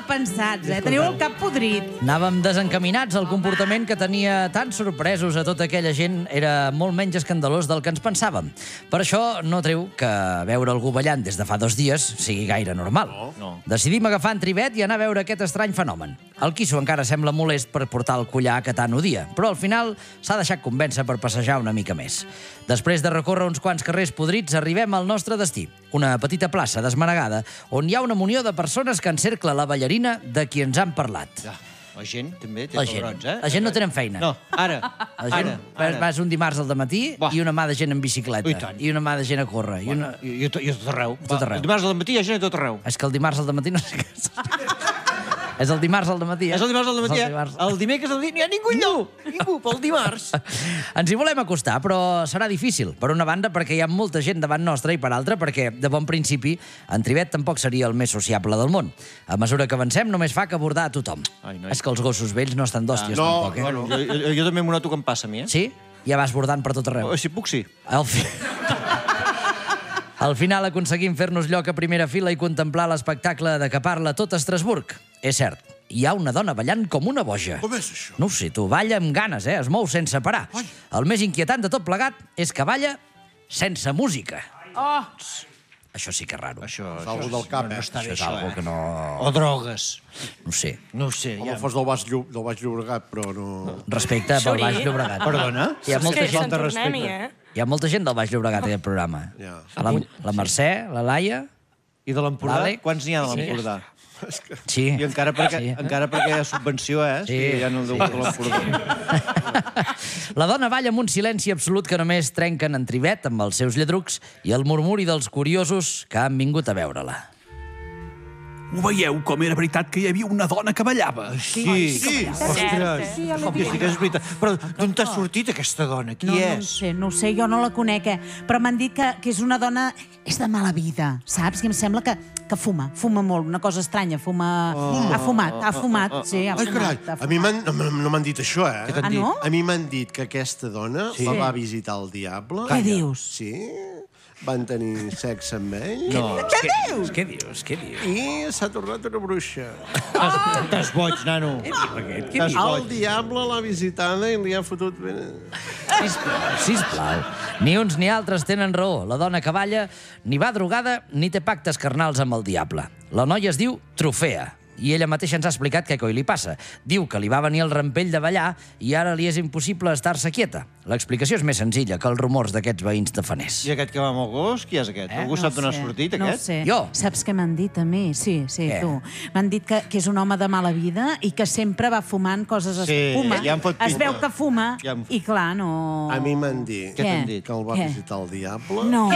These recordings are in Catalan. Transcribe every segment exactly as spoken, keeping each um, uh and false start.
pensats, eh? Teniu el cap podrit. Anàvem desencaminats. El comportament que tenia tan sorpresos a tota aquella gent era molt menys escandalós del que ens pensàvem. Per això no treu que veure algú ballant des de fa dos dies sigui gaire normal. No, no. Decidim agafar en Trivet i anar a veure aquest estrany fenomen. El quisso encara sembla molest per portar el collar que tant odia, però al final s'ha deixat convèncer per passejar una mica més. Després de recórrer uns quants carrers podrits, arribem al nostre destí, una petita plaça desmanegada on hi ha una munió de persones que encercla la ballarina de qui ens han parlat. Ja, la gent també té La gent. pebrots, eh? La gent no tenen feina. No, ara, La gent, ara, ara. Vas un dimarts al dematí Buah. i una mà de gent en bicicleta. I tant. I una mà de gent a córrer. I una... I, i, a tot- i a tot arreu. tot arreu. El dimarts al matí hi ha gent a tot arreu. És que el dimarts al dematí no sé què és. És el dimarts al dematí, eh? És el dimarts al matí, És eh? el dimarts. El dimecres al matí n'hi ha ningú enlloc. Ningú, pel dimarts. Ens hi volem acostar, però serà difícil. Per una banda, perquè hi ha molta gent davant nostra, i per altra, perquè, de bon principi, en Trivet tampoc seria el més sociable del món. A mesura que avancem, només fa que abordar a tothom. Ai, noi. És que els gossos vells no estan d'hòsties, no, tampoc, eh? Bueno, jo, jo, jo també m'ho noto que em passa a mi, eh? Sí? Ja vas bordant per tot arreu. Oh, si puc, sí. Al, fi... Al final aconseguim fer-nos lloc a primera fila i contemplar l'espectacle de què parla tot Estrasburg. És cert, hi ha una dona ballant com una boja. Com és això? No ho sé, tu, balla amb ganes, eh? Es mou sense parar. Ai. El més inquietant de tot plegat és que balla sense música. Oh, Això sí que és raro. Això, És algo del cap, eh? està bé, Això és això, algo eh? que no... O drogues. No ho sé. No ho sé, Home, ja. fos del Baix, Llo del Baix Llobregat, però no... Respecte pel Baix Llobregat. Perdona? Hi ha molta És que gent, Sant Tornem-hi, eh? hi ha molta gent del Baix Llobregat, aquest programa. Ja. La, la Mercè, la Laia... I de l'Empordà? L'Àlex? Quants n'hi ha de Sí. l'Empordà? Sí. I encara perquè, Sí. encara perquè hi ha subvenció, eh? Sí. Sí, ja no deu de l'Empordà. La dona balla amb un silenci absolut que només trenquen en Trivet amb els seus lladrucs i el murmuri dels curiosos que han vingut a veure-la. Ho veieu, com era veritat que hi havia una dona que ballava? Sí, sí. Ostres, Sí, ja l'he que sí que és veritat. Però d'on t'ha sortit aquesta dona? Qui no, no ho és? sé, no ho sé, jo no la conec, eh? Però m'han dit que, que és una dona... És de mala vida, saps? I em sembla que, que fuma, fuma molt, una cosa estranya, fuma... Ha fumat, ha fumat, sí, ha Ai, fumat. carai, ha a mi fumat. m'han- no, m- no m'han dit això, eh? t'han Ah, dit? no? A mi m'han dit que aquesta dona Sí. la va visitar el diable. Què dius? Sí, van tenir sexe amb ell. No. Què dius? Què dius? Què dius? I s'ha tornat una bruixa. Estàs boig, nano. Estàs El boig. diable l'ha visitada i li ha fotut... ben- Sisplau, sisplau. Ni uns ni altres tenen raó. La dona que balla ni va drogada ni té pactes carnals amb el diable. La noia es diu Trofea i ella mateixa ens ha explicat què coi li passa. Diu que li va venir el rampell de ballar i ara li és impossible estar-se quieta. L'explicació és més senzilla que els rumors d'aquests veïns tafaners. I aquest que va amb el gos, qui és aquest? Eh? Algú sap d'on ha sé, sortit, no ho aquest? sé. Jo. Saps què m'han dit a mi? Sí, sí, Què? tu. M'han dit que, que és un home de mala vida i que sempre va fumant coses... es- Sí, fuma. ja em fot Es pinta. veu que fuma Ja em- i, clar, no... A mi m'han dit Què t'han dit? que el va Què? visitar el diable, No.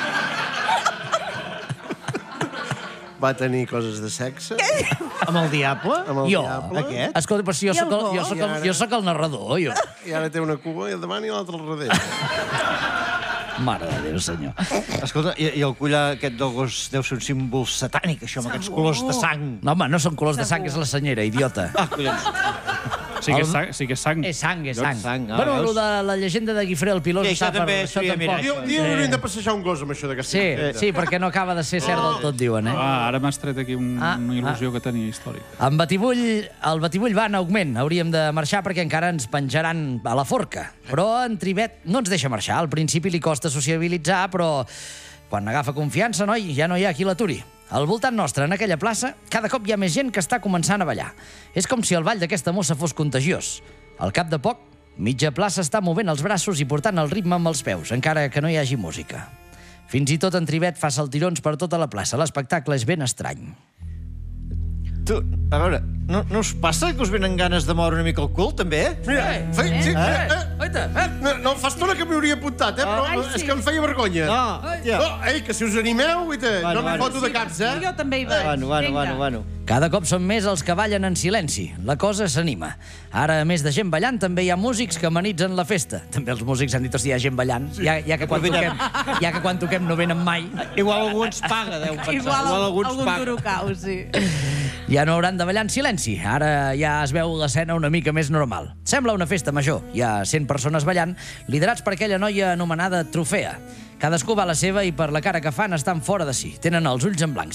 va tenir coses de sexe Amb el diable? amb el Jo? diable, Aquest? Escolta, però si jo I el sóc el, jo gos? sóc el, jo sóc el narrador, jo. i ara té una cuba i al davant i l'altra al darrere. Mare de Déu, senyor. Escolta, i, i el collar aquest del gos deu ser un símbol satànic, això, amb aquests colors de sang. No, home, no són colors de sang, és la senyera, idiota. Ah, collons. Sí que és sang. Sí que és sang. És sang, és Lloc sang. sang, ah, Bueno, veus? lo de la llegenda de Guifré el Pilós Sí, està això per... també Això s'havia mirat, tampoc. Diu, diu que haurien de passejar un gos amb això d'aquesta Sí, feta. sí, perquè no acaba de ser cert del tot, diuen, eh? Ah, ara m'has tret aquí un, Ah, una il·lusió que tenia històrica. En Batibull, el Batibull va en augment. Hauríem de marxar perquè encara ens penjaran a la forca. Però en Trivet no ens deixa marxar. Al principi li costa sociabilitzar, però quan agafa confiança, noi, ja no hi ha qui l'aturi. Al voltant nostre, en aquella plaça, cada cop hi ha més gent que està començant a ballar. És com si el ball d'aquesta mossa fos contagiós. Al cap de poc, mitja plaça està movent els braços i portant el ritme amb els peus, encara que no hi hagi música. Fins i tot en Trivet fa saltirons per tota la plaça. L'espectacle és ben estrany. Tu, a veure, no, no us passa que us venen ganes de moure una mica el cul, també? Mira, fe, sí, eh? eh, Oita, eh? no, no, fa estona que m'hi hauria apuntat, eh? Però Ai, és sí. que em feia vergonya. No, tia. No, ei, que si us animeu, i te, Bueno, no m'hi bueno. foto de caps, eh? Jo també hi vaig. Bueno, bueno, Vinga. bueno, bueno. Cada cop són més els que ballen en silenci. La cosa s'anima. Ara, a més de gent ballant, també hi ha músics que amenitzen la festa. També els músics han dit, hosti, hi ha gent ballant. Ja, ja, que quan Però vine- toquem, ja que quan toquem no venen mai. Igual algú ens paga, deu pensar. Igual, Igual algú ens algun paga. turocau, sí. Ja no hauran de ballar en silenci. Ara ja es veu l'escena una mica més normal. Sembla una festa major. Hi ha cent persones ballant, liderats per aquella noia anomenada Trofea. Cadascú va a la seva i per la cara que fan estan fora de si. Tenen els ulls en blanc.